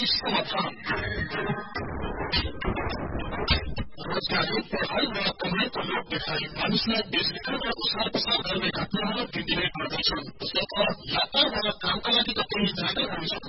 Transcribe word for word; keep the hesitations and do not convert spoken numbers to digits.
समाधान। रोजगारी, पढ़ाई व कमाईको लोभ देखाई मानिसलाई बेचबिखन र उसार पसार गर्ने घटनाहरू दिनदिनै बढ्दैछन्। यसका यात्रा वा कामका लागि त केही जाँदै हुन्छ